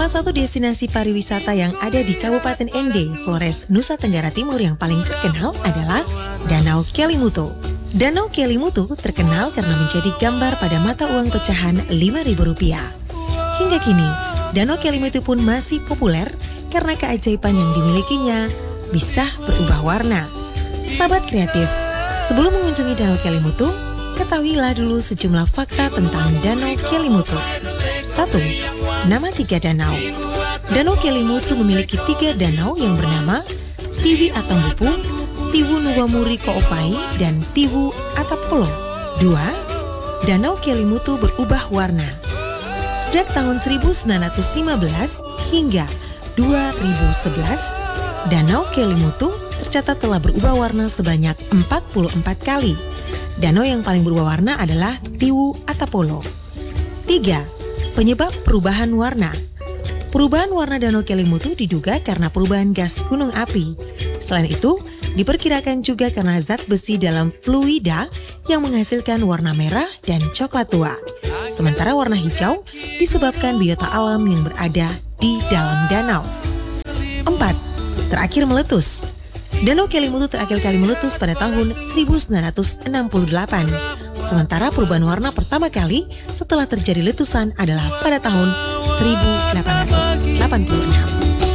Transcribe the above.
Salah satu destinasi pariwisata yang ada di Kabupaten Ende, Flores, Nusa Tenggara Timur yang paling terkenal adalah Danau Kelimutu. Danau Kelimutu terkenal karena menjadi gambar pada mata uang pecahan Rp5.000. Hingga kini, Danau Kelimutu pun masih populer karena keajaiban yang dimilikinya bisa berubah warna. Sahabat kreatif, sebelum mengunjungi Danau Kelimutu, ketahuilah dulu sejumlah fakta tentang Danau Kelimutu. 1. Nama 3 danau. Danau Kelimutu memiliki 3 danau yang bernama Tiwi Atambupu, Tiwu Nuwamuri Koofai, dan Tiwu Atapolo. 2. Danau Kelimutu berubah warna. Sejak tahun 1915 hingga 2011, Danau Kelimutu tercatat telah berubah warna sebanyak 44 kali. Danau yang paling berubah warna adalah Tiwu Atapolo. 3. Penyebab perubahan warna. Perubahan warna Danau Kelimutu diduga karena perubahan gas gunung api. Selain itu, diperkirakan juga karena zat besi dalam fluida yang menghasilkan warna merah dan coklat tua. Sementara warna hijau disebabkan biota alam yang berada di dalam danau. 4. Terakhir meletus. Danau Kelimutu terakhir kali meletus pada tahun 1968. Sementara perubahan warna pertama kali setelah terjadi letusan adalah pada tahun 1886.